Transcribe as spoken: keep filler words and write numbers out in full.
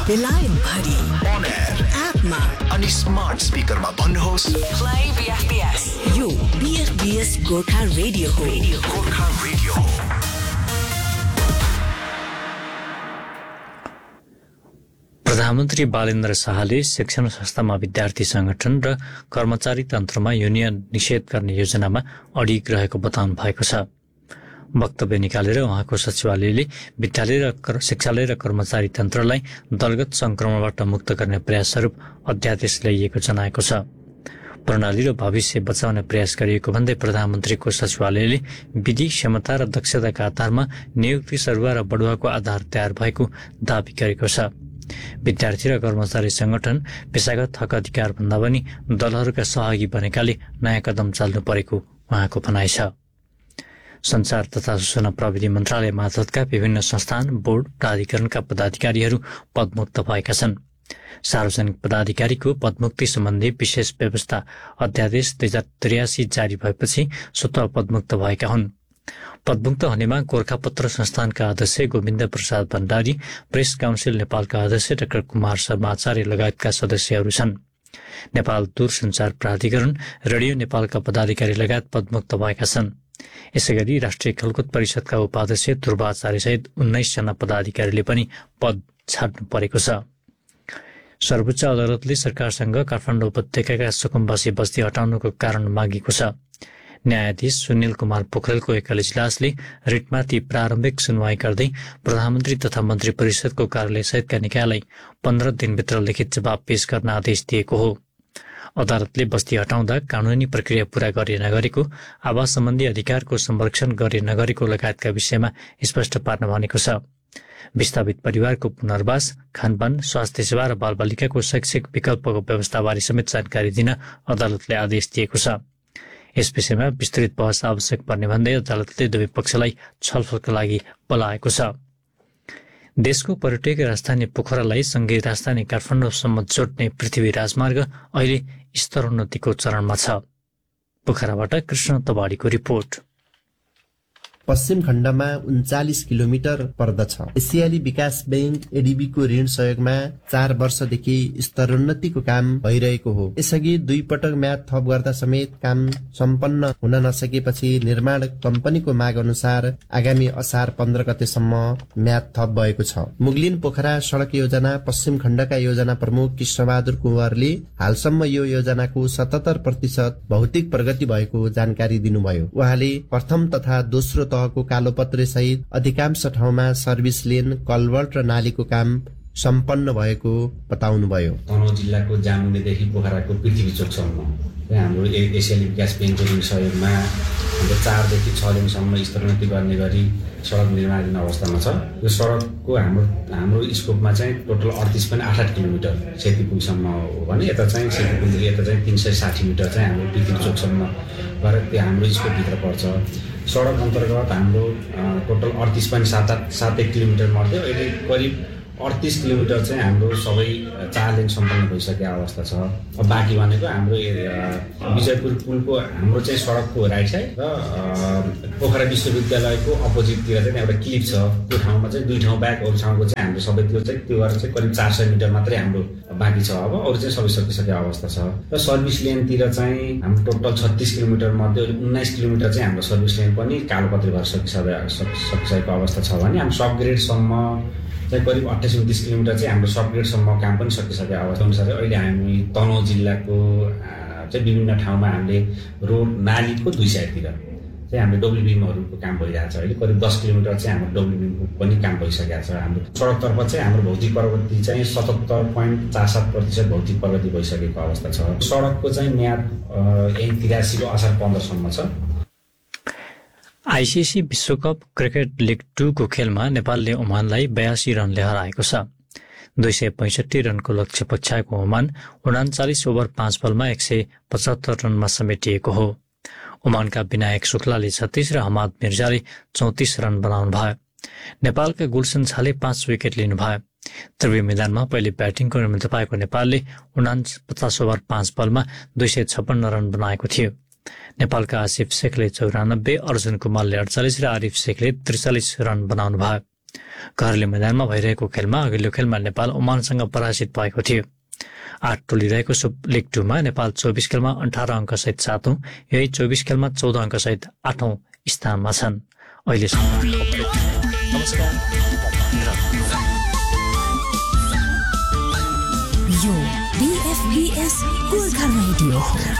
बेलायत भरि on air एपमा अनि स्मार्ट स्पिकरमा भन्नुहोस् प्ले बीएफबीएस। यो बीएफबीएस गोर्खा रेडियो हो। गोर्खा रेडियो हो। प्रधानमन्त्री बालेन्द्र शाहले शिक्षण संस्थामा विद्यार्थी संगठन र कर्मचारी तन्त्रमा युनियन निषेध गर्ने योजनामा अडिग रहेको बताउनु भएको छ। वक्तव्य निकालेर उहाँको सचिवालयले विद्यालय र शिक्षालय र कर्मचारी तन्त्रलाई दलगत संक्रमणबाट मुक्त गर्ने प्रयासस्वरूप अध्यादेश ल्याइएको जनाएको छ। प्रणाली र भविष्य बचाउने प्रयास गरिएको भन्दै प्रधानमन्त्रीको सचिवालयले विधि क्षमता र दक्षताका आधारमा नियुक्ति सरुवा र बढुवाको आधार तयार भएको दावी गरेको छ। विद्यार्थी र कर्मचारी संगठन पेशागत हक अधिकार भन्दा पनि दलहरूका सहयोगी बनेकाले नयाँ कदम चाल्नु परेको उहाँको भनाइ छ। संचार तथा सूचना प्रविधि मन्त्रालय मार्फतका विभिन्न संस्थान, बोर्ड, प्राधिकरणका पदाधिकारीहरू पदमुक्त भएका छन्। सार्वजनिक पदाधिकारीको पदमुक्ति सम्बन्धी विशेष व्यवस्था अध्यादेश दुई हजार त्रियासी जारी भएपछि स्वतः पदमुक्त भएका हुन्। पदमुक्त हुनेमा गोरखापत्र संस्थानका अध्यक्ष गोविन्द प्रसाद भण्डारी, प्रेस काउन्सिल नेपालका अध्यक्ष डाक्टर कुमार शर्मा आचार्य लगायतका सदस्यहरू छन्। नेपाल दूरसञ्चार प्राधिकरण, रेडियो नेपालका पदाधिकारी लगायत पदमुक्त भएका छन्। यसैगरी राष्ट्रिय खेलकुद परिषदका उपाध्यक्ष ध्रुवाचार्य सहित उन्नाइस जना पदाधिकारीले पनि पद छाड्नु परेको छ। सर्वोच्च अदालतले सरकारसँग काठमाडौँ उपत्यकाका सुकुम्बासी बस्ती हटाउनुको कारण मागेको छ। न्यायाधीश सुनिल कुमार पोखरेलको एकल इजलासले रिटमाथि प्रारम्भिक सुनवाई गर्दै प्रधानमन्त्री तथा मन्त्री परिषदको कार्यालय सहितका निकायलाई पन्ध्र दिनभित्र लिखित जवाब पेश गर्न आदेश दिएको हो। अदालतले बस्ती हटाउँदा कानूनी प्रक्रिया पूरा गरे नगरेको, आवास सम्बन्धी अधिकारको संरक्षण गरे नगरेको लगायतका विषयमा स्पष्ट पार्न भनेको छ। विस्थापित परिवारको पुनर्वास, खानपान, स्वास्थ्य सेवा र बालबालिकाको शैक्षिक विकल्पको व्यवस्थाबारे समेत जानकारी दिन अदालतले आदेश दिएको छ। यस विषयमा विस्तृत बहस आवश्यक पर्ने भन्दै अदालतले दुवै पक्षलाई छलफलका लागि बोलाएको छ। देशको पर्यटकीय राजधानी पोखरालाई सँगै राजधानी काठमाडौँसम्म जोड्ने पृथ्वी राजमार्ग अहिले स्तरोन्नतिको चरणमा छ। पोखराबाट कृष्ण तबाडीको रिपोर्ट। पश्चिम खण्डमा उन्चालिस किलोमिटर पर्दछ। एसियाली विकास बैंक एडीबीको ऋण सहयोगमा चार वर्षदेखि स्तरोन्नतिको काम भइरहेको हो। यसअघि दुई पटक म्याद थप गर्दा समेत काम सम्पन्न हुन नसकेपछि निर्माण कम्पनीको माग अनुसार आगामी असार पन्ध्र गतेसम्म म्याद थप भएको छ। मुगलिन पोखरा सड़क योजना पश्चिम खण्डका योजना प्रमुख कृष्णबहादुर कुँवरले हालसम्म यो योजनाको सतहत्तर प्रतिशत भौतिक प्रगति भएको जानकारी दिनुभयो। उहाँले प्रथम तथा दोस्रो तहको कालोपत्रे सहित अधिकांश ठाउँमा सर्भिस लेन, कलवर्ट र नालीको काम सम्पन्न भएको बताउनुभयो। तनहुँ जिल्लाको जामुनेदेखि पोखराको पृथ्वी चोकसम्म हाम्रो एसियाली विकास ब्याङ्कको ऋण सहयोगमा हाम्रो चारदेखि छ लेनसम्म स्तरोन्नति गर्ने गरी सडक निर्माण अवस्थामा छ। यो सडकको हाम्रो हाम्रो स्कोपमा चाहिँ टोटल अडतिस पनि आठ आठ किलोमिटर सेतीपुलसम्म हो भने यता चाहिँ सेतीपुलदेखि यता चाहिँ तिन सय साठी मिटर चाहिँ हाम्रो पृथ्वी चोकसम्म गएर त्यो हाम्रो स्कोपभित्र पर्छ। सडक अन्तर्गत हाम्रो टोटल अडतिस पनि सात आठ सात एक किलोमिटर मर्दै अहिले करिब अडतिस किलोमिटर चाहिँ हाम्रो सबै चार लेन सम्पन्न भइसकेको अवस्था छ। अब बाँकी भनेको हाम्रो विजयपुर पुलको हाम्रो चाहिँ सडकको राइट साइड र पोखरा विश्वविद्यालयको अपोजिटतिर चाहिँ एउटा क्लिप छ। त्यो ठाउँमा चाहिँ दुई ठाउँ बाहेक अरू ठाउँको चाहिँ हाम्रो सबै त्यो चाहिँ त्यो गरेर चाहिँ करिब चार सय मिटर मात्रै हाम्रो बाँकी छ। अब अरू चाहिँ सबै सकिसकेको अवस्था छ। र सर्भिस लेनतिर चाहिँ हाम्रो टोटल छत्तिस किलोमिटर मध्ये उन्नाइस किलोमिटर चाहिँ हाम्रो सर्भिस लेन पनि कालोपत्री भएर सकिसकेको सकिसकेको अवस्था छ भने हाम्रो सब ग्रेडसम्म चाहिँ करिब अट्ठाइस उन्तिस किलोमिटर चाहिँ हाम्रो सब ग्रेडसम्म काम पनि सकिसकेको अवस्था अनुसार अहिले हामी तनहुँ जिल्लाको चाहिँ विभिन्न ठाउँमा हामीले रोड नालीको दुई साइडतिर चाहिँ हाम्रो डब्लुबिमहरूको काम भइरहेको छ। अहिले करिब दस किलोमिटर चाहिँ हाम्रो डब्लुबिमको पनि काम भइसकेको छ। हाम्रो सडकतर्फ चाहिँ हाम्रो भौतिक प्रगति चाहिँ सतहत्तर पोइन्ट चार सात प्रतिशत भौतिक प्रगति भइसकेको अवस्था छ। सडकको चाहिँ म्याद यही तिरासीको असार पन्ध्रसम्म छ। आइसिसी विश्वकप क्रिकेट लिग टूको खेलमा नेपालले ओमानलाई बयासी रनले हराएको छ। दुई सय पैंसठी रनको लक्ष्य पछ्याएको ओमान उनाचालिस ओभर पाँच बलमा एक सय पचहत्तर रनमा समेटिएको हो। ओमानका विनायक शुक्लाले छत्तीस र हमाद मिर्जाले चौतिस रन बनाउनु भयो। नेपालका गुलसन झाले पाँच विकेट लिनुभयो। त्रिवेणी मैदानमा पहिले ब्याटिङको निम्ति पाएको नेपालले उनापचास ओभर पाँच बलमा दुई सय छप्पन्न रन बनाएको थियो। नेपालका आसिफ शेखले चौरानब्बे, अर्जुन कुमारले अडचालिस र आरिफ शेखले त्रिचालिस रन बनाउनु भयो। घरले मैदानमा भइरहेको खेलमा अघिल्लो खेलमा नेपाल ओमानसँग पराजित भएको थियो। आठ टोली रहेको सुप लिग टूमा नेपाल चौबिस खेलमा अन्ठार अङ्कसहित सातौं, यही चौबिस खेलमा चौध अङ्कसहित आठौं स्थानमा छन्। अहिलेसम्म यो बीएफबीएस गोर्खा रेडियो हो।